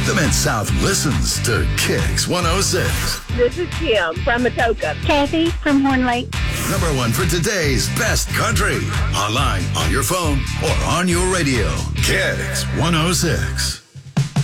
The Mid-South listens to Kicks 106. This is Kim from Atoka. Kathy from Horn Lake. Number one for today's best country. Online, on your phone, or on your radio. Kicks 106.